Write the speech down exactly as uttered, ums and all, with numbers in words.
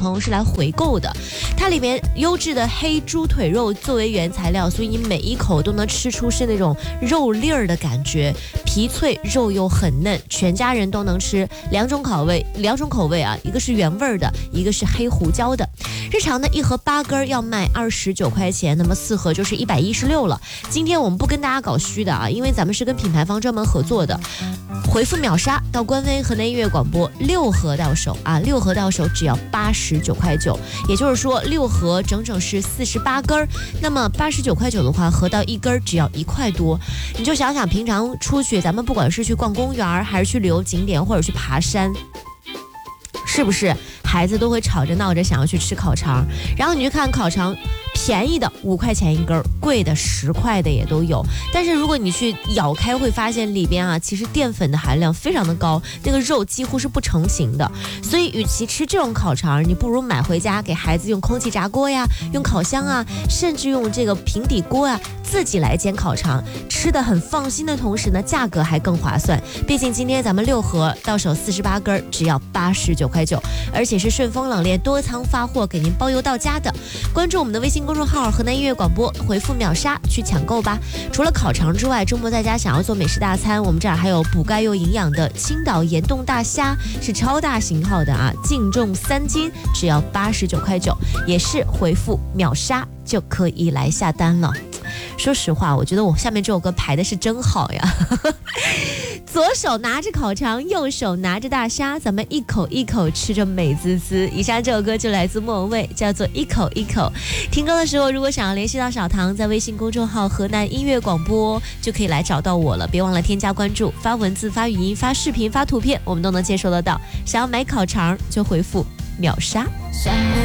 朋友是来回购的。它里面优质的黑猪腿肉作为原材料，所以你每一口都能吃出是那种肉粒儿的感觉，皮脆肉又很嫩，全家人都能吃。两种口味，两种口味啊，一个是原味的，一个是黑胡椒的。日常呢，一盒八根要卖二十九块钱，那么四盒就是一百一十六了。今天我们不跟大家搞虚的啊，因为咱们是跟品牌方专门合作的。回复秒杀到官微河南音乐广播，六盒到手啊，六盒到手只要八十九块九，也就是说六盒整整是四十八根，那么八十九块九的话，合到一根只要一块多。你就想想，平常出去，咱们不管是去逛公园，还是去旅游景点，或者去爬山，是不是孩子都会吵着闹着想要去吃烤肠？然后你去看烤肠，便宜的五块钱一根，贵的十块的也都有。但是如果你去咬开，会发现里边啊，其实淀粉的含量非常的高，那个肉几乎是不成形的。所以与其吃这种烤肠，你不如买回家给孩子用空气炸锅呀，用烤箱啊，甚至用这个平底锅啊，自己来煎烤肠，吃得很放心的同时呢，价格还更划算。毕竟今天咱们六盒到手四十八根，只要八十九块九，而且是顺丰冷链多仓发货，给您包邮到家的。关注我们的微信公众号河南音乐广播，回复秒杀去抢购吧。除了烤肠之外，周末在家想要做美食大餐，我们这儿还有补钙又营养的青岛盐冻大虾，是超大型号的啊，净重三斤，只要八十九块九，也是回复秒杀就可以来下单了。说实话，我觉得我下面这首歌排的是真好呀。左手拿着烤肠，右手拿着大虾，咱们一口一口吃着美滋滋。以上这首歌就来自莫文蔚，叫做一口一口。听歌的时候，如果想要联系到小唐，在微信公众号河南音乐广播就可以来找到我了，别忘了添加关注，发文字、发语音、发视频、发图片，我们都能接收得到。想要买烤肠就回复秒杀。